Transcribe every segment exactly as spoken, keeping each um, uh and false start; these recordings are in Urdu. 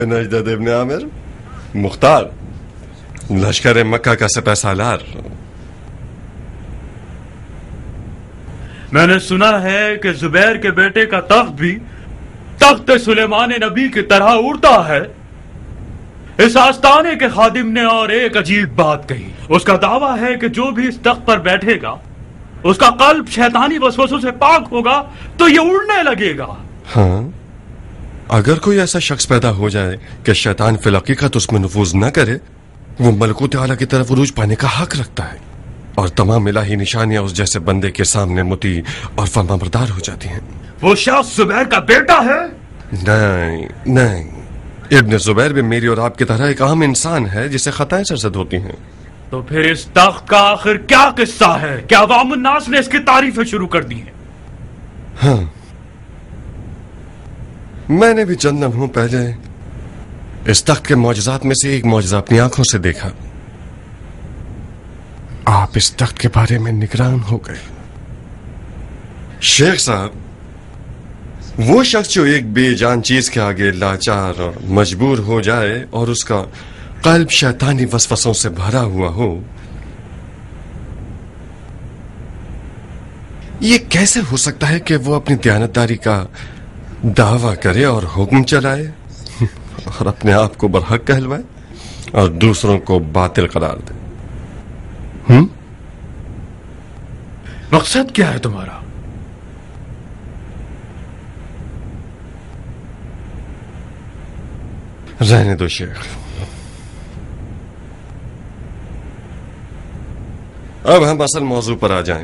نجدد ابن عامر مختار لشکر مکہ کا سپہ سالار. میں نے سنا ہے کہ زبیر کے بیٹے کا تخت بھی تخت سلیمان نبی کی طرح اڑتا ہے. اس آستانے کے خادم نے اور ایک عجیب بات کہی. اس کا دعویٰ ہے کہ جو بھی اس تخت پر بیٹھے گا اس کا قلب شیطانی وسوسوں سے پاک ہوگا تو یہ اڑنے لگے گا. ہاں، اگر کوئی ایسا شخص پیدا ہو جائے کہ شیطان فی الحقیقت اس میں نفوذ نہ کرے، وہ ملکوت اعلیٰ کی طرف عروج پانے کا حق رکھتا ہے، اور تمام الہی نشانیاں اس جیسے بندے کے سامنے مطیع اور فرمانبردار ہو جاتی ہیں. وہ شخص زبیر کا بیٹا ہے؟ نہیں نہیں، ابن زبیر بھی میری اور آپ کی طرح ایک عام انسان ہے جسے خطائیں سرزد ہوتی ہیں. تو پھر اس تخت کا آخر کیا قصہ ہے؟ کیا عوام الناس نے اس کی تعریفیں شروع کر دی ہیں؟ ہاں، میں نے بھی چند لمحوں پہلے اس تخت کے معجزات میں سے ایک معجزہ اپنی آنکھوں سے دیکھا. آپ اس تخت کے بارے میں نگران ہو گئے. شیخ صاحب، وہ شخص جو ایک بے جان چیز کے آگے لاچار اور مجبور ہو جائے اور اس کا قلب شیطانی وسوسوں سے بھرا ہوا ہو، یہ کیسے ہو سکتا ہے کہ وہ اپنی دیانتداری کا دعویٰ کرے اور حکم چلائے اور اپنے آپ کو برحق کہلوائے اور دوسروں کو باطل قرار دے؟ ہم؟ مقصد کیا ہے تمہارا؟ رہنے دو شیخ، اب ہم اصل موضوع پر آ جائیں.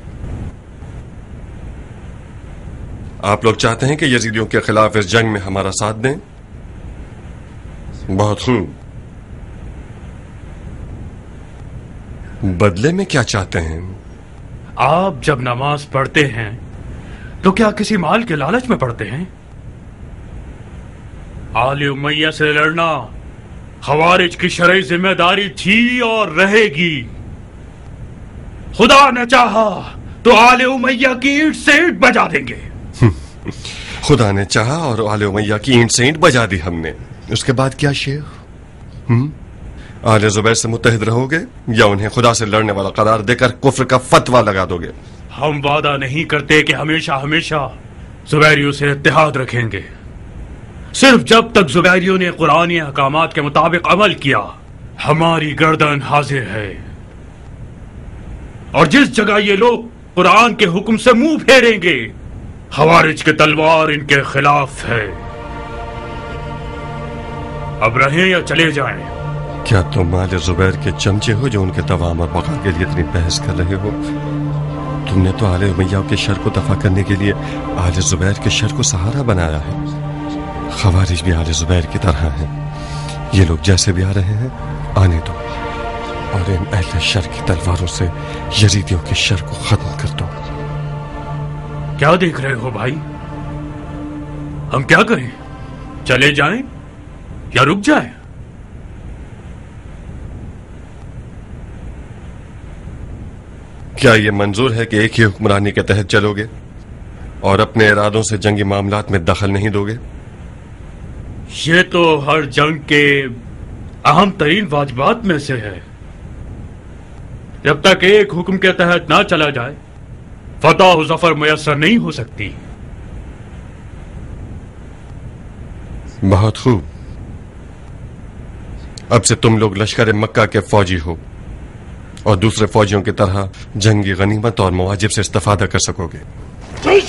آپ لوگ چاہتے ہیں کہ یزیدیوں کے خلاف اس جنگ میں ہمارا ساتھ دیں؟ بہت خوب. بدلے میں کیا چاہتے ہیں؟ آپ جب نماز پڑھتے ہیں تو کیا کسی مال کے لالچ میں پڑھتے ہیں؟ آل امیہ سے لڑنا خوارج کی شرعی ذمہ داری تھی اور رہے گی. خدا نے چاہا تو آل امیہ کی اینٹ سے اینٹ بجا دیں گے. خدا نے چاہا اور آل امیہ کی اینٹ سے اینٹ بجا دی ہم نے. اس کے بعد کیا شیخ؟ ہم آل زبیر سے متحد رہو گے یا انہیں خدا سے لڑنے والا قرار دے کر کفر کا فتویٰ لگا دو گے؟ ہم وعدہ نہیں کرتے کہ ہمیشہ ہمیشہ زبیریوں سے اتحاد رکھیں گے. صرف جب تک زبیریوں نے قرآنی احکامات کے مطابق عمل کیا ہماری گردن حاضر ہے. اور جس جگہ یہ لوگ قرآن کے حکم سے منہ پھیریں گے خوارج کی تلوار ان کے خلاف ہے. اب رہیں یا چلے جائیں؟ کیا تم آل زبیر کے چمچے ہو جو ان کے توام اور بقا کے لیے اتنی بحث کر رہے ہو؟ تم نے تو آل امیہ کے شر کو دفع کرنے کے لیے آل زبیر کے شر کو سہارا بنایا ہے. خوارج بھی آل زبیر کی طرح ہیں. یہ لوگ جیسے بھی آ رہے ہیں آنے دو اور ان اہل شر کی تلواروں سے یزیدیوں کے شر کو ختم کر دو. کیا دیکھ رہے ہو بھائی؟ ہم کیا کریں؟ چلے جائیں یا رک جائیں؟ کیا یہ منظور ہے کہ ایک ہی حکمرانی کے تحت چلو گے اور اپنے ارادوں سے جنگی معاملات میں دخل نہیں دو گے؟ یہ تو ہر جنگ کے اہم ترین واجبات میں سے ہے. جب تک ایک حکم کے تحت نہ چلا جائے فتح و ظفر میسر نہیں ہو سکتی. بہت خوب. اب سے تم لوگ لشکر مکہ کے فوجی ہو اور دوسرے فوجیوں کی طرح جنگی غنیمت اور مواجب سے استفادہ کر سکو گے.